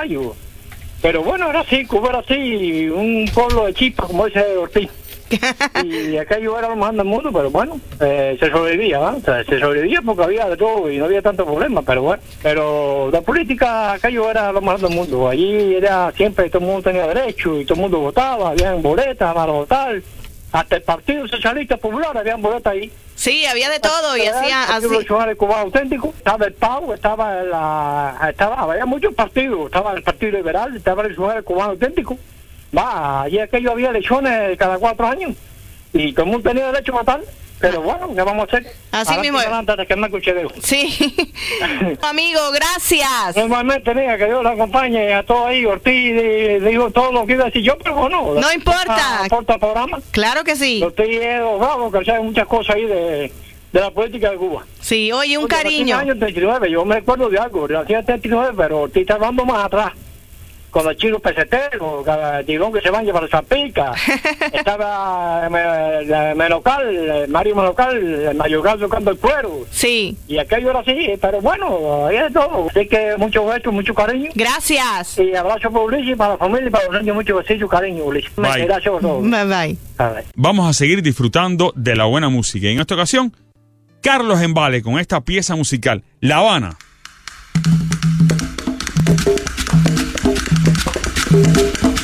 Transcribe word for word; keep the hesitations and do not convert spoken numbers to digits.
Mayo. Pero bueno, era así, Cuba era así, un pueblo de chispas, como dice Ortiz. Y aquello era lo mejor del mundo, pero bueno, eh, se sobrevivía, ¿no? O sea, se sobrevivía porque había de todo y no había tanto problema, pero bueno. Pero la política, aquello era lo mejor del mundo. Allí era siempre, todo el mundo tenía derecho y todo el mundo votaba, habían boletas para votar. Hasta el Partido Socialista Popular habían boletas ahí. Sí, había de todo y hacía así. El cubano auténtico, estaba el P A U, estaba la, estaba, había muchos partidos, estaba el Partido Liberal, estaba el cubano auténtico. Va, allí aquello había elecciones cada cuatro años y todo el mundo tenía derecho a votar. Pero bueno, ¿qué vamos a hacer? Así ahora mismo. Que me escuché de sí. Amigo, gracias. Normalmente tenía que Dios la acompañe a todos ahí. Ortiz digo todo lo que iba a decir yo, pero bueno. No importa. Aporta el programa. Claro que sí. Ortiz es bravo, que sabe muchas cosas ahí de, de la política de Cuba. Sí, oye, un Porque cariño. En el año treinta y nueve, yo me acuerdo de algo, nací en el treinta y nueve, pero Ortiz está hablando más atrás. Con los chinos peseteros, el tigón que se van a llevar a Zapica, estaba eh, Menocal, Mario Menocal, el Mayoral tocando el cuero. Sí. Y aquello era así, pero bueno, ahí es todo. Así que mucho besos, mucho cariño. Gracias. Y abrazo para Ulises, para la familia y para los niños, mucho besitos, cariño, Ulises. Bye. Gracias a todos. Bye bye. Bye. Vamos a seguir disfrutando de la buena música. Y en esta ocasión, Carlos Embale con esta pieza musical, La Habana. Thank you.